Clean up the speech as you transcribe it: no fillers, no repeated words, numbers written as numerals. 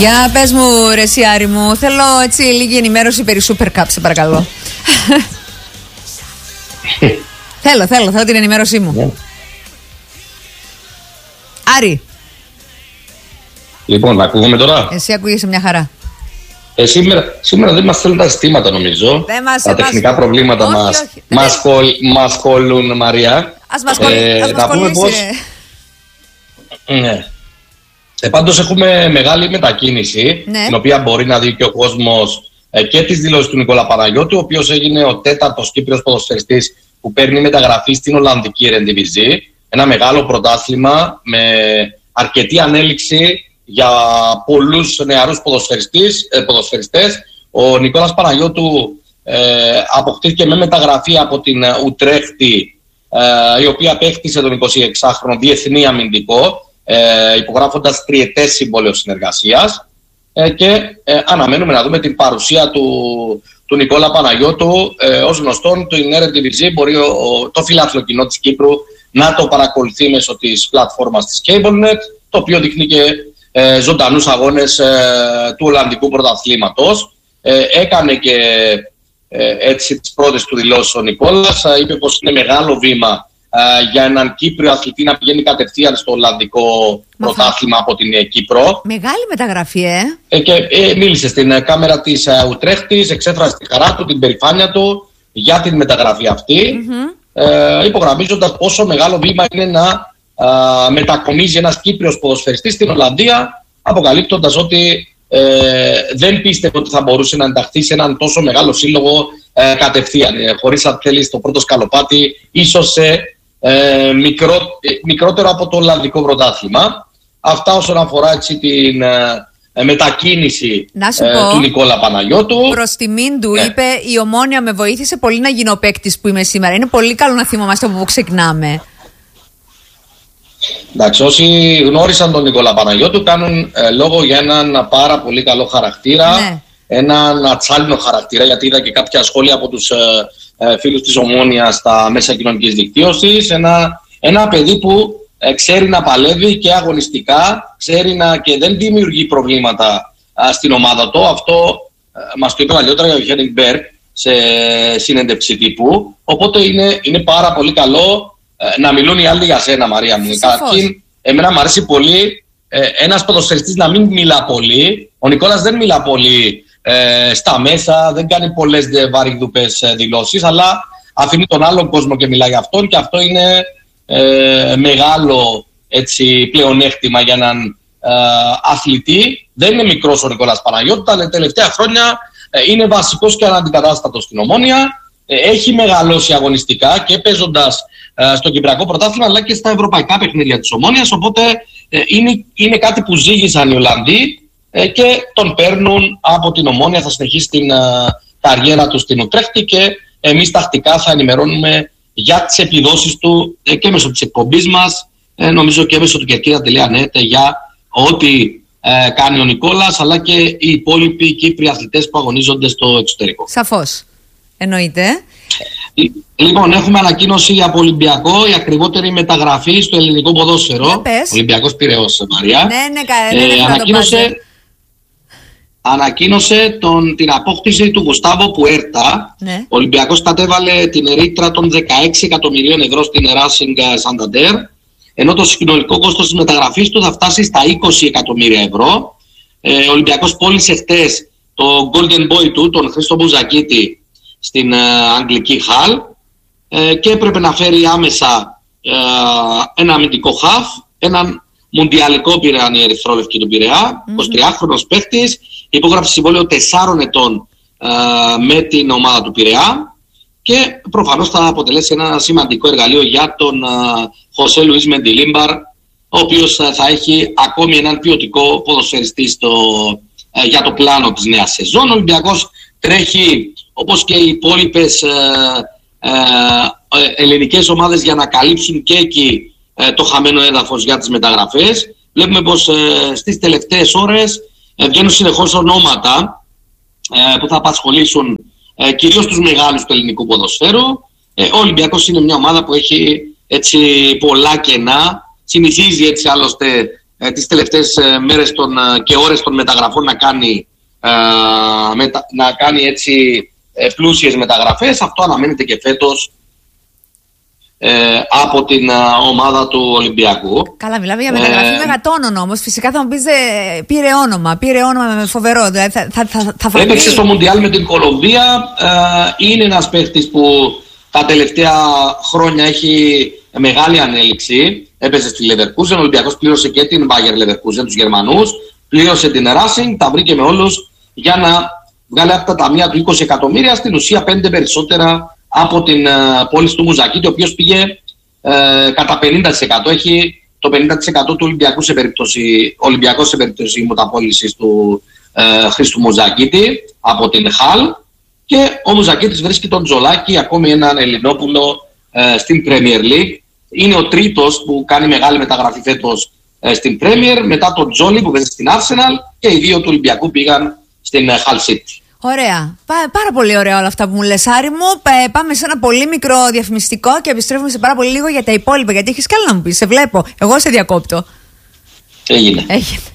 Για πες μου ρε Σιάρη μου, θέλω έτσι λίγη ενημέρωση περί Super Cup, σε παρακαλώ. Θέλω την ενημέρωσή μου. Άρη. Λοιπόν, ακούγομαι τώρα. Εσύ ακούγεσαι μια χαρά. Σήμερα δεν μας θέλουν τα συστήματα, νομίζω. Τα τεχνικά προβλήματα μας κολλούν, Μαρία. Ας μας κολλήσει. Ναι. Πάντως έχουμε μεγάλη μετακίνηση, ναι, την οποία μπορεί να δει και ο κόσμος και τις δηλώσεις του Νικόλα Παναγιώτου, ο οποίος έγινε ο 4ος Κύπριος ποδοσφαιριστής που παίρνει μεταγραφή στην Ολλανδική Eredivisie. Ένα μεγάλο πρωτάθλημα με αρκετή ανέλυξη για πολλούς νεαρούς ποδοσφαιριστές. Ο Νικόλας Παναγιώτου αποκτήθηκε με μεταγραφή από την Ουτρέχτη, η οποία παίχτησε τον 26χρονο διεθνή αμυντικό, υπογράφοντας τριετές συμβόλαιο συνεργασίας, και αναμένουμε να δούμε την παρουσία του Νικόλα Παναγιώτου. Ως γνωστόν, το Eredivisie μπορεί το φιλάθλο κοινό της Κύπρου να το παρακολουθεί μέσω της πλατφόρμας της CableNet, το οποίο δείχνει και ζωντανούς αγώνες του Ολλανδικού πρωταθλήματος. Έκανε και έτσι τις πρώτες του δηλώσεις ο Νικόλας. Είπε πως είναι μεγάλο βήμα για έναν Κύπριο αθλητή να πηγαίνει κατευθείαν στο Ολλανδικό πρωτάθλημα από την Κύπρο. Μεγάλη μεταγραφή, Και μίλησε στην κάμερα της Ουτρέχτης, εξέφρασε τη χαρά του, την περηφάνεια του για την μεταγραφή αυτή, υπογραμμίζοντας πόσο μεγάλο βήμα είναι να μετακομίζει ένας Κύπριος ποδοσφαιριστής στην Ολλανδία, αποκαλύπτοντας ότι δεν πίστευε ότι θα μπορούσε να ενταχθεί σε έναν τόσο μεγάλο σύλλογο κατευθείαν, χωρίς αν θέλει στο πρώτο σκαλοπάτι, ίσως σε μικρότερο από το Ολλανδικό πρωτάθλημα. Αυτά όσον αφορά έτσι την μετακίνηση του Νικόλα Παναγιώτου. Προς τιμήν του είπε, η Ομόνοια με βοήθησε πολύ να γίνω παίκτης που είμαι σήμερα. Είναι πολύ καλό να θυμόμαστε από πού ξεκινάμε. Εντάξει, όσοι γνώρισαν τον Νικόλα Παναγιώτου κάνουν λόγο για έναν πάρα πολύ καλό χαρακτήρα, ναι, έναν ατσάλινο χαρακτήρα, γιατί είδα και κάποια σχόλια από τους φίλους της Ομόνοιας στα μέσα κοινωνικής δικτύωσης. Ένα παιδί που ξέρει να παλεύει και αγωνιστικά, ξέρει και δεν δημιουργεί προβλήματα στην ομάδα του. Αυτό μας το είπε παλιότερα ο Χένινγκ Μπέργκ σε συνέντευξη τύπου. Οπότε είναι πάρα πολύ καλό να μιλούν οι άλλοι για σένα, Μαρία μου. Καταρχήν, εμένα μου αρέσει πολύ ένας ποδοσφαιριστής να μην μιλά πολύ. Ο Νικόλας δεν μιλά πολύ στα μέσα, δεν κάνει πολλές βαρύγδουπες δηλώσεις, αλλά αφήνει τον άλλον κόσμο και μιλάει για αυτόν, και αυτό είναι μεγάλο έτσι, πλεονέκτημα για έναν αθλητή. Δεν είναι μικρός ο Νικόλας Παναγιώτου, αλλά τα τελευταία χρόνια είναι βασικός και αναντικατάστατος στην Ομόνοια. Έχει μεγαλώσει αγωνιστικά και παίζοντας στο Κυπριακό Πρωτάθλημα, αλλά και στα ευρωπαϊκά παιχνίδια της Ομόνοιας. Οπότε είναι κάτι που ζήγησαν οι Ολλανδοί και τον παίρνουν από την Ομόνοια. Θα συνεχίσει την καριέρα του στην Ουτρέχτη και εμείς τακτικά θα ενημερώνουμε για τις επιδόσεις του και μέσω της εκπομπής μας, νομίζω και μέσω του Κερκίδα.net, για ό,τι κάνει ο Νικόλας, αλλά και οι υπόλοιποι Κύπριοι αθλητές που αγωνίζονται στο εξωτερικό. Σαφώς. Εννοείται. Λοιπόν, έχουμε ανακοίνωση από Ολυμπιακό, η ακριβότερη μεταγραφή στο ελληνικό ποδόσφαιρο. Ολυμπιακός Πειραιώς, Μαρία. Ανακοίνωσε την απόκτηση του Γουστάβο Πουέρτα. Ναι. Ο Ολυμπιακός κατέβαλε την ρήτρα των 16 εκατομμυρίων ευρώ στην Racing Santander, ενώ το συνολικό κόστος της μεταγραφής του θα φτάσει στα 20 εκατομμύρια ευρώ. Ο Ολυμπιακός πώλησε χτες το Golden Boy του, τον Χρήστο Μπουζακίτη, στην Αγγλική Χαλ, και έπρεπε να φέρει άμεσα ένα αμυντικό χαφ, έναν μουντιαλικό Πειραιανή ερυθρόλευκη του Πειραιά, 23χρονος παίχτης, υπόγραψε συμβόλαιο 4 ετών με την ομάδα του Πειραιά, και προφανώς θα αποτελέσει ένα σημαντικό εργαλείο για τον Χωσέ Λουίς Μεντιλίμπαρ, ο οποίος θα έχει ακόμη έναν ποιοτικό ποδοσφαιριστή για το πλάνο της νέας σεζόν. Ο Ολυμπιακός τρέχει, όπως και οι υπόλοιπες ελληνικές ομάδες, για να καλύψουν και εκεί το χαμένο έδαφος για τις μεταγραφές. Βλέπουμε πως στις τελευταίες ώρες βγαίνουν συνεχώς ονόματα που θα απασχολήσουν κυρίως τους μεγάλους του ελληνικού ποδοσφαίρου. Ο Ολυμπιακός είναι μια ομάδα που έχει έτσι πολλά κενά. Συνηθίζει έτσι άλλωστε τις τελευταίες μέρες και ώρες των μεταγραφών να κάνει έτσι πλούσιες μεταγραφές. Αυτό αναμένεται και φέτος από την ομάδα του Ολυμπιακού. Καλά, μιλάμε για μεταγραφή μεγατόνων όμως. Φυσικά θα μου πεις πήρε όνομα φοβερό. Θα έπαιξε στο Μουντιάλ με την Κολομβία. Είναι ένας παίχτης που τα τελευταία χρόνια έχει μεγάλη ανέλυξη. Έπαιζε στη Leverkusen. Ο Ολυμπιακός πλήρωσε και την Bayer Leverkusen, τους Γερμανούς. Πλήρωσε την Racing. Τα βρήκε με όλους για να βγάλει από τα ταμεία του 20 εκατομμύρια. Στην ουσία 5 περισσότερα από την πώληση του Μουζακίτη, ο οποίος πήγε κατά 50%. Έχει το 50% του Ολυμπιακού σε περίπτωση μεταπώλησης του Χρήστου Μουζακίτη από την Χαλ. Και ο Μουζακίτης βρίσκει τον Τζολάκη, ακόμη έναν Ελληνόπουλο στην Premier League. Είναι ο τρίτος που κάνει μεγάλη μεταγραφή φέτος στην Premier, μετά τον Τζόλι που παίζει στην Arsenal, και οι δύο του Ολυμπιακού πήγαν στην Hull City. Ωραία. Πάρα πολύ ωραία όλα αυτά που μου λες, Άρη μου. Πάμε σε ένα πολύ μικρό διαφημιστικό και επιστρέφουμε σε πάρα πολύ λίγο για τα υπόλοιπα. Γιατί έχεις κι άλλο να μου πεις. Σε βλέπω. Εγώ σε διακόπτω. Έγινε.